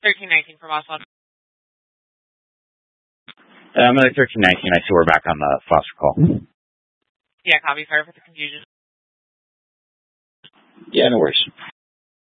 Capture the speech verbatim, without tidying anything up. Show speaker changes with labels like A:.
A: thirteen nineteen from Oswald.
B: Uh, I'm at thirteen nineteen. I see we're back on the foster call.
A: Yeah, copy. Sorry for the confusion.
B: Yeah, no worries.